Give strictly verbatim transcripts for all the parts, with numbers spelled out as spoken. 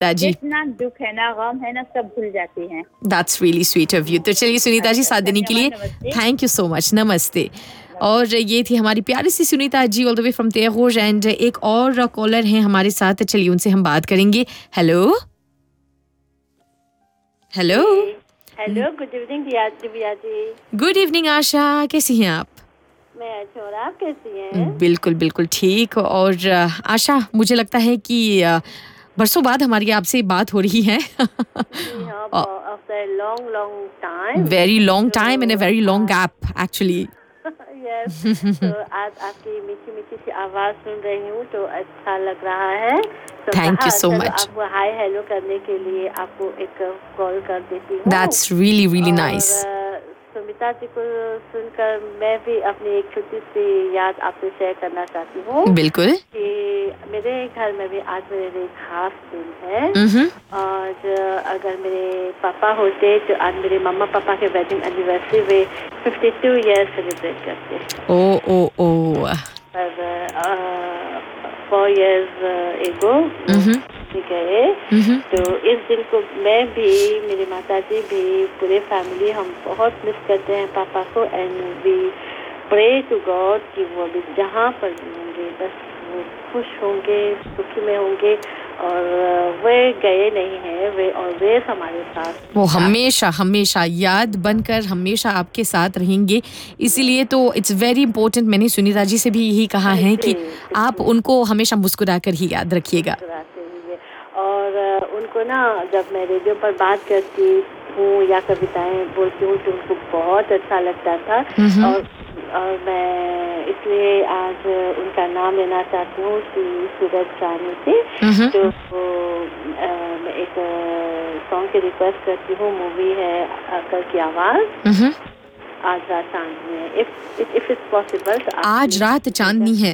जी जितना दुख है ना, गम है ना, सब भूल जाती हैं। That's really sweet of you. तो चलिए सुनीता जी, साथ देने के लिए थैंक यू सो मच, नमस्ते। और ये थी हमारी प्यारी सी Sunita ji all the way from तेगोज। And एक और कॉलर हैं हमारे साथ, चलिए उनसे हम बात करेंगे। Hello hello hello, good evening Divya ji. Good evening आशा, कैसी हैं आप? मैं अच्छा, और आप कैसी हैं? बिल्कुल बिल्कुल ठीक। और आशा, मुझे लगता है कि बरसों बाद हमारी आपसे बात हो रही है। जी हाँ, after long long time, very long time and a very long gap actually. Yes, तो आज आपकी मीठी मीठी सी आवाज सुन रही हूँ तो अच्छा लग रहा है। तो थैंक यू सो मच। आपको हाय हेलो करने के लिए आपको एक कॉल कर देती हूँ। That's really really nice. Sumita जी को सुनकर मैं भी अपनी एक छोटी सी याद आपसे शेयर करना चाहती हूँ। बिल्कुल। कि मेरे घर में भी आज मेरे लिए खास दिन है। और अगर मेरे पापा होते तो आज मेरे मम्मा पापा के वेडिंग एनिवर्सरी वे फिफ्टी टू ईयर्स सेलिब्रेट करते। ओ ओ ओ पर फोर इयर्स एगो गए। तो इस दिन को मैं भी, मेरी माता जी भी, पूरे फैमिली हम बहुत मिस करते हैं पापा को। And we pray to God कि वो भी जहाँ पर भी होंगे बस वो खुश होंगे, सुखी में होंगे। और वे गए नहीं हैं, वे ऑलवेज हमारे साथ, वो हमेशा हमेशा याद बनकर हमेशा आपके साथ रहेंगे। इसीलिए तो इट्स वेरी इंपॉर्टेंट, मैंने सुनीता जी से भी यही कहा है कि आप उनको हमेशा मुस्कुरा कर ही याद रखिएगा। और उनको ना जब मैं रेडियो पर बात करती हूँ या कविताएं बोलती हूँ तो उनको बहुत अच्छा लगता था। और और मैं इसलिए आज उनका नाम लेना चाहती हूँ कि सूरज चांदनी से। तो मैं एक सॉन्ग की रिक्वेस्ट करती हूँ, मूवी है अकल की आवाज, आज रात चांदनी है। इफ इफ इट्स पॉसिबल, आज रात चांदनी है।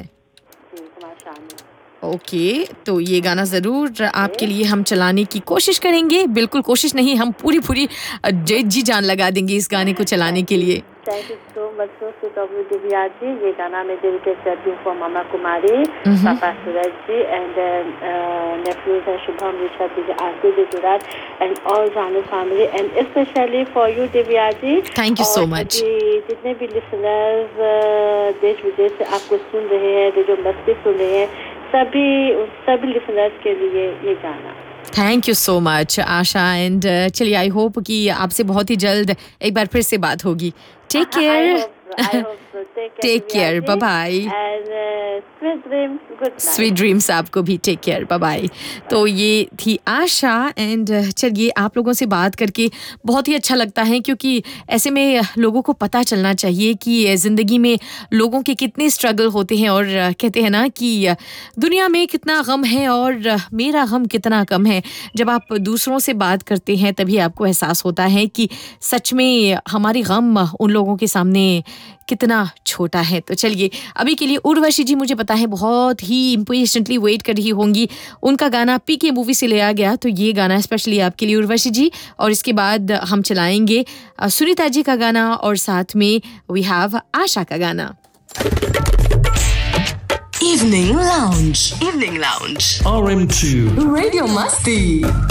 ओके okay, तो ये गाना ज़रूर आपके लिए हम चलाने की कोशिश करेंगे। बिल्कुल कोशिश नहीं, हम पूरी पूरी जी जान लगा देंगे इस गाने को चलाने के लिए। Thank you so much W Divya ji. ये गाना मैं डेडिकेट करती हूँ फॉर मामा कुमारी, पापा सूरज जी, एंड नेफ्यूज है शुभम, ऋषभ जी, आरती जी, जुराज, एंड ऑल जानू family, and specially for you Divya ji. Thank you so much. जितने भी लिसनर्स देश विदेश से आपको सुन रहे हैं, रेडियो मस्ती सुन रहे हैं, सभी सभी लिसनर्स के लिए ये गाना। Thank you so much Asha. And चलिए, आई होप कि आपसे बहुत ही जल्द एक बार फिर से बात होगी। Take care, take care, bye bye. Sweet dreams आपको भी, टेक केयर, बाय बाय। तो ये थी आशा। एंड चलिए, आप लोगों से बात करके बहुत ही अच्छा लगता है, क्योंकि ऐसे में लोगों को पता चलना चाहिए कि ज़िंदगी में लोगों के कितने स्ट्रगल होते हैं। और कहते हैं ना कि दुनिया में कितना गम है और मेरा गम कितना कम है। जब आप दूसरों से बात करते हैं तभी आपको एहसास होता है कि सच में हमारी गम उन लोगों के सामने कितना छोटा है। तो चलिए, अभी के लिए उर्वशी जी मुझे पता है बहुत ही इम्पेशेंटली वेट कर रही होंगी। उनका गाना पीके मूवी से लिया गया, तो ये गाना स्पेशली आपके लिए उर्वशी जी। और इसके बाद हम चलाएंगे सुनीता जी का गाना और साथ में वी हैव आशा का गाना। Evening Lounge. Evening Lounge. R M two. Radio Masti.